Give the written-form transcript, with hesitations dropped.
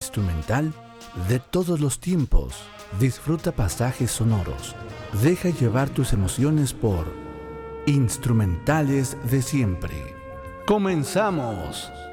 instrumental de todos los tiempos. Disfruta pasajes sonoros. Deja llevar tus emociones por Instrumentales de Siempre. ¡Comenzamos!